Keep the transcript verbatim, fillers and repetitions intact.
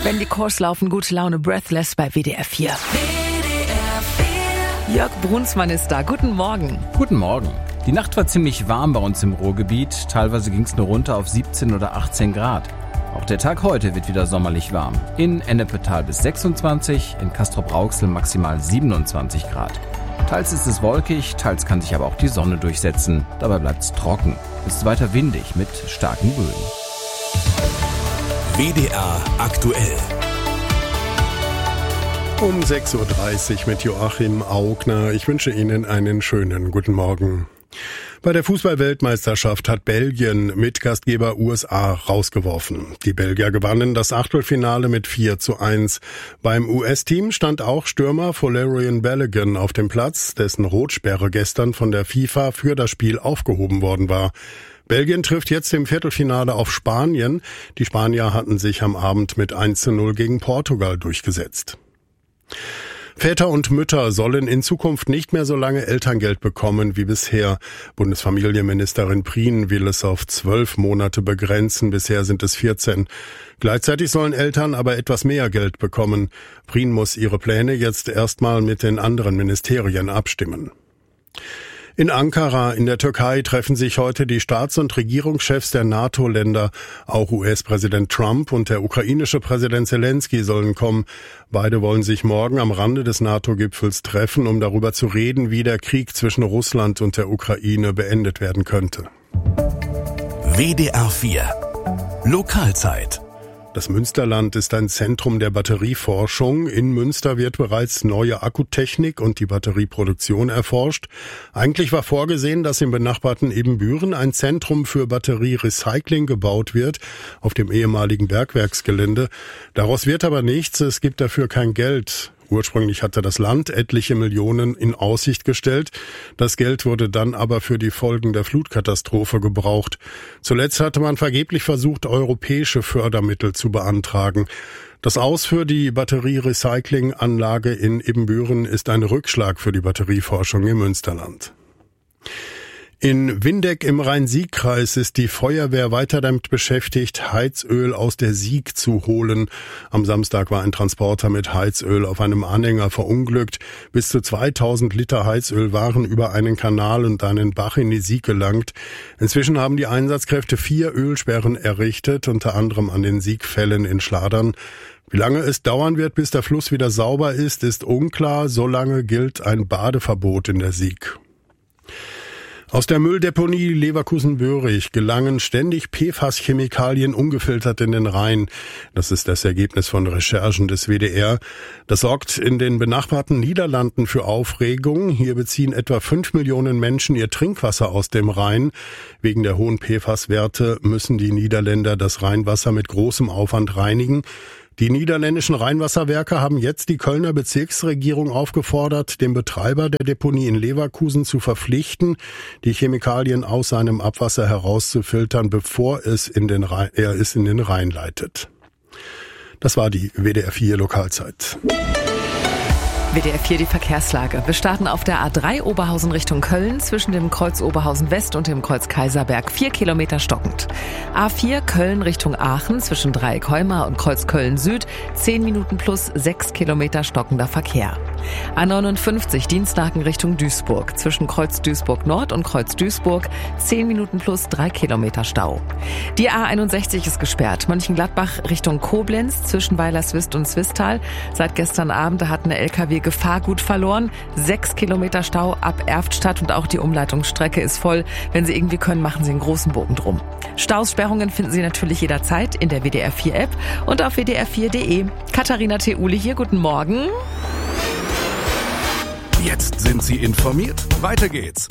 Wenn die Chors laufen, gute Laune, Breathless bei W D R vier. W D R vier. Jörg Brunsmann ist da. Guten Morgen. Guten Morgen. Die Nacht war ziemlich warm bei uns im Ruhrgebiet. Teilweise ging es nur runter auf siebzehn oder achtzehn Grad. Auch der Tag heute wird wieder sommerlich warm. In Ennepetal bis sechsundzwanzig, in Castrop-Rauxel maximal siebenundzwanzig Grad. Teils ist es wolkig, teils kann sich aber auch die Sonne durchsetzen. Dabei bleibt es trocken. Es ist weiter windig mit starken Böen. W D R aktuell. Um sechs Uhr dreißig mit Joachim Augner. Ich wünsche Ihnen einen schönen guten Morgen. Bei der Fußball-Weltmeisterschaft hat Belgien mit Gastgeber U S A rausgeworfen. Die Belgier gewannen das Achtelfinale mit vier zu eins. Beim U S-Team stand auch Stürmer Folarin Balogun auf dem Platz, dessen Rotsperre gestern von der FIFA für das Spiel aufgehoben worden war. Belgien trifft jetzt im Viertelfinale auf Spanien. Die Spanier hatten sich am Abend mit eins zu null gegen Portugal durchgesetzt. Väter und Mütter sollen in Zukunft nicht mehr so lange Elterngeld bekommen wie bisher. Bundesfamilienministerin Prien will es auf zwölf Monate begrenzen. Bisher sind es vierzehn. Gleichzeitig sollen Eltern aber etwas mehr Geld bekommen. Prien muss ihre Pläne jetzt erstmal mit den anderen Ministerien abstimmen. In Ankara in der Türkei treffen sich heute die Staats- und Regierungschefs der NATO-Länder. Auch U S-Präsident Trump und der ukrainische Präsident Zelensky sollen kommen. Beide wollen sich morgen am Rande des NATO-Gipfels treffen, um darüber zu reden, wie der Krieg zwischen Russland und der Ukraine beendet werden könnte. W D R vier Lokalzeit. Das Münsterland ist ein Zentrum der Batterieforschung. In Münster wird bereits neue Akkutechnik und die Batterieproduktion erforscht. Eigentlich war vorgesehen, dass im benachbarten Ebenbüren ein Zentrum für Batterierecycling gebaut wird, auf dem ehemaligen Bergwerksgelände. Daraus wird aber nichts, es gibt dafür kein Geld. Ursprünglich hatte das Land etliche Millionen in Aussicht gestellt. Das Geld wurde dann aber für die Folgen der Flutkatastrophe gebraucht. Zuletzt hatte man vergeblich versucht, europäische Fördermittel zu beantragen. Das Aus für die Batterierecyclinganlage in Ebenbüren ist ein Rückschlag für die Batterieforschung im Münsterland. In Windeck im Rhein-Sieg-Kreis ist die Feuerwehr weiter damit beschäftigt, Heizöl aus der Sieg zu holen. Am Samstag war ein Transporter mit Heizöl auf einem Anhänger verunglückt. Bis zu zweitausend Liter Heizöl waren über einen Kanal und einen Bach in die Sieg gelangt. Inzwischen haben die Einsatzkräfte vier Ölsperren errichtet, unter anderem an den Siegfällen in Schladern. Wie lange es dauern wird, bis der Fluss wieder sauber ist, ist unklar. Solange gilt ein Badeverbot in der Sieg. Aus der Mülldeponie Leverkusen-Böhrig gelangen ständig P F A S-Chemikalien ungefiltert in den Rhein. Das ist das Ergebnis von Recherchen des W D R. Das sorgt in den benachbarten Niederlanden für Aufregung. Hier beziehen etwa fünf Millionen Menschen ihr Trinkwasser aus dem Rhein. Wegen der hohen P F A S-Werte müssen die Niederländer das Rheinwasser mit großem Aufwand reinigen. Die niederländischen Rheinwasserwerke haben jetzt die Kölner Bezirksregierung aufgefordert, den Betreiber der Deponie in Leverkusen zu verpflichten, die Chemikalien aus seinem Abwasser herauszufiltern, bevor es in den Rhein, er es in den Rhein leitet. Das war die W D R vier Lokalzeit. W D R vier die Verkehrslage. Wir starten auf der A drei Oberhausen Richtung Köln zwischen dem Kreuz Oberhausen West und dem Kreuz Kaiserberg. Vier Kilometer stockend. A vier Köln Richtung Aachen zwischen Dreieck Heuma und Kreuz Köln Süd. Zehn Minuten plus sechs Kilometer stockender Verkehr. A neunundfünfzig Dienstlaken Richtung Duisburg zwischen Kreuz Duisburg Nord und Kreuz Duisburg. Zehn Minuten plus drei Kilometer Stau. Die A einundsechzig ist gesperrt. Mönchengladbach Richtung Koblenz zwischen Weilerswist und Zwistal. Seit gestern Abend hat eine L K W Gefahrgut verloren. Sechs Kilometer Stau ab Erftstadt und auch die Umleitungsstrecke ist voll. Wenn Sie irgendwie können, machen Sie einen großen Bogen drum. Staussperrungen finden Sie natürlich jederzeit in der W D R vier App und auf w d r vier punkt d e. Katharina Theuli hier, guten Morgen. Jetzt sind Sie informiert. Weiter geht's